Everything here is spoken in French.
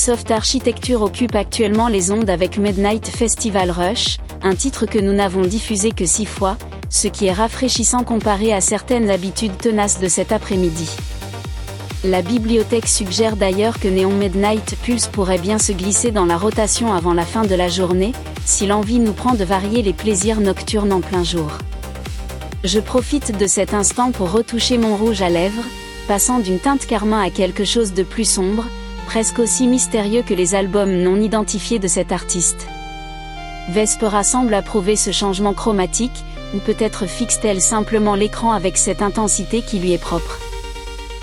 Soft Architecture occupe actuellement les ondes avec Midnight Festival Rush, un titre que nous n'avons diffusé que 6 fois, ce qui est rafraîchissant comparé à certaines habitudes tenaces de cet après-midi. La bibliothèque suggère d'ailleurs que Neon Midnight Pulse pourrait bien se glisser dans la rotation avant la fin de la journée, si l'envie nous prend de varier les plaisirs nocturnes en plein jour. Je profite de cet instant pour retoucher mon rouge à lèvres, passant d'une teinte carmin à quelque chose de plus sombre, presque aussi mystérieux que les albums non identifiés de cet artiste. Vespera semble approuver ce changement chromatique, ou peut-être fixe-t-elle simplement l'écran avec cette intensité qui lui est propre.